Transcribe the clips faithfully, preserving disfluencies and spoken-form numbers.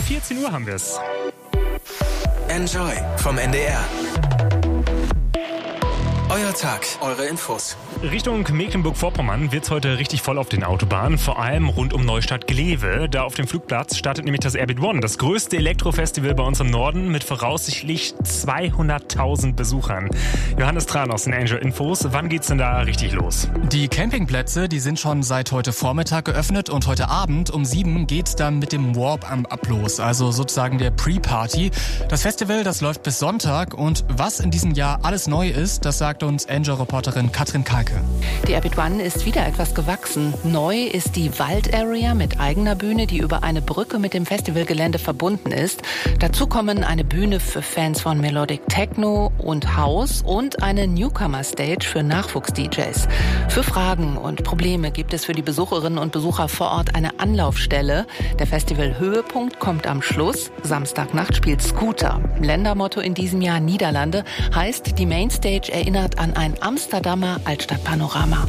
vierzehn Uhr haben wir es. Enjoy vom N D R. Euer Tag, eure Infos. Richtung Mecklenburg-Vorpommern wird es heute richtig voll auf den Autobahnen, vor allem rund um Neustadt-Glewe. Da auf dem Flugplatz startet nämlich das Airbeat One, das größte Elektrofestival bei uns im Norden mit voraussichtlich zweihunderttausend Besuchern. Johannes Tran aus den Enjoy Infos, wann geht's denn da richtig los? Die Campingplätze, die sind schon seit heute Vormittag geöffnet und heute Abend um sieben geht's dann mit dem Warm-Up los, also sozusagen der Pre-Party. Das Festival, das läuft bis Sonntag und was in diesem Jahr alles neu ist, das sagt uns Enjoy-Reporterin Katrin Kalke. Die Airbeat One ist wieder etwas gewachsen. Neu ist die Wald-Area mit eigener Bühne, die über eine Brücke mit dem Festivalgelände verbunden ist. Dazu kommen eine Bühne für Fans von Melodic Techno und House und eine Newcomer-Stage für Nachwuchs-D Js. Für Fragen und Probleme gibt es für die Besucherinnen und Besucher vor Ort eine Anlaufstelle. Der Festival-Höhepunkt kommt am Schluss. Samstagnacht spielt Scooter. Ländermotto in diesem Jahr Niederlande heißt, die Mainstage erinnert an ein Amsterdamer Altstadtpanorama.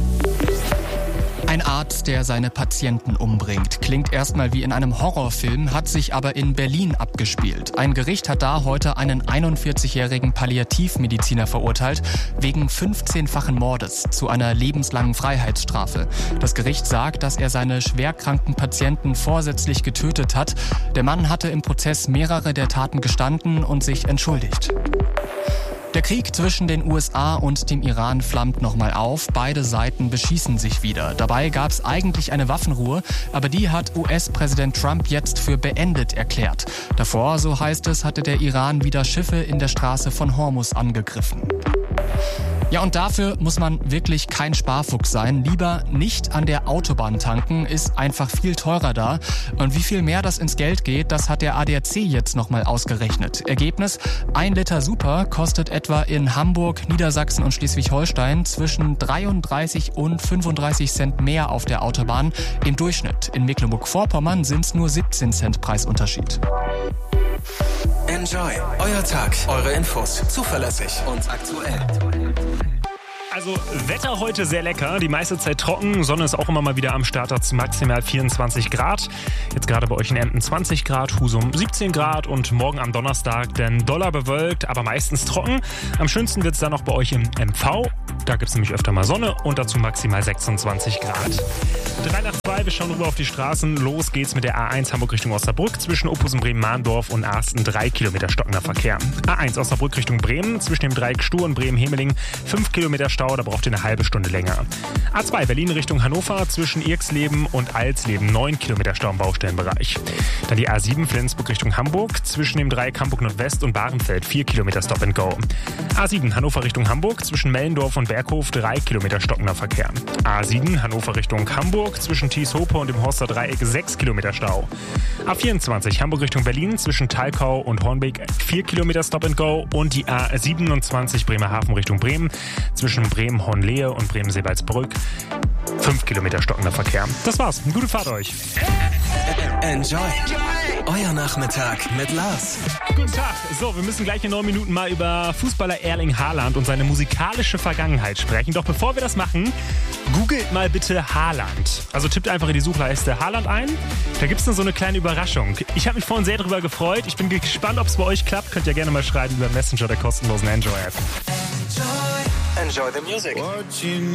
Ein Arzt, der seine Patienten umbringt. Klingt erstmal wie in einem Horrorfilm, hat sich aber in Berlin abgespielt. Ein Gericht hat da heute einen einundvierzigjährigen Palliativmediziner verurteilt, wegen fünfzehnfachen Mordes zu einer lebenslangen Freiheitsstrafe. Das Gericht sagt, dass er seine schwerkranken Patienten vorsätzlich getötet hat. Der Mann hatte im Prozess mehrere der Taten gestanden und sich entschuldigt. Der Krieg zwischen den U S A und dem Iran flammt nochmal auf. Beide Seiten beschießen sich wieder. Dabei gab es eigentlich eine Waffenruhe, aber die hat U S-Präsident Trump jetzt für beendet erklärt. Davor, so heißt es, hatte der Iran wieder Schiffe in der Straße von Hormuz angegriffen. Ja, und dafür muss man wirklich kein Sparfuchs sein. Lieber nicht an der Autobahn tanken, ist einfach viel teurer da. Und wie viel mehr das ins Geld geht, das hat der A D A C jetzt nochmal ausgerechnet. Ergebnis, ein Liter Super kostet etwa in Hamburg, Niedersachsen und Schleswig-Holstein zwischen dreiunddreißig und fünfunddreißig Cent mehr auf der Autobahn im Durchschnitt. In Mecklenburg-Vorpommern sind es nur siebzehn Cent Preisunterschied. Enjoy, euer Tag, eure Infos, zuverlässig und aktuell. Also Wetter heute sehr lecker, die meiste Zeit trocken, Sonne ist auch immer mal wieder am Start, dazu maximal vierundzwanzig Grad. Jetzt gerade bei euch in Emden zwanzig Grad, Husum siebzehn Grad und morgen am Donnerstag dann doller bewölkt, aber meistens trocken. Am schönsten wird es dann noch bei euch im M V, da gibt es nämlich öfter mal Sonne und dazu maximal sechsundzwanzig Grad. drei nach zwei, wir schauen rüber auf die Straßen. Los geht's mit der A eins Hamburg Richtung Osnabrück zwischen Ophusen, Bremen-Mahndorf und Arsten, drei Kilometer stockender Verkehr. A eins Osnabrück Richtung Bremen zwischen dem Dreieck Stur und Bremen-Hemeling, fünf Kilometer Stau, da braucht ihr eine halbe Stunde länger. A zwei Berlin Richtung Hannover zwischen Irksleben und Alsleben, neun Kilometer Stau im Baustellenbereich. Dann die A sieben Flensburg Richtung Hamburg zwischen dem Dreieck Hamburg Nordwest und Bahrenfeld, vier Kilometer Stop and Go. A sieben Hannover Richtung Hamburg zwischen Mellendorf und Berghof, drei Kilometer stockender Verkehr. A sieben Hannover Richtung Hamburg zwischen Thieshope und dem Horster Dreieck, sechs Kilometer Stau. A vierundzwanzig Hamburg Richtung Berlin zwischen Thalkau und Hornbeek, vier Kilometer Stop and Go. Und die A siebenundzwanzig Bremerhaven Richtung Bremen zwischen Bremen-Hornlehe und Bremen-Seebaldsbrück, fünf Kilometer stockender Verkehr. Das war's. Eine gute Fahrt euch. Enjoy. Euer Nachmittag mit Lars. Guten Tag. So, wir müssen gleich in neun Minuten mal über Fußballer Erling Haaland und seine musikalische Vergangenheit sprechen. Doch bevor wir das machen, googelt mal bitte Haaland. Also tippt einfach in die Suchleiste Haaland ein. Da gibt's dann so eine kleine Überraschung. Ich habe mich vorhin sehr darüber gefreut. Ich bin gespannt, ob es bei euch klappt. Könnt ihr gerne mal schreiben über Messenger der kostenlosen Enjoy-App. Enjoy the music.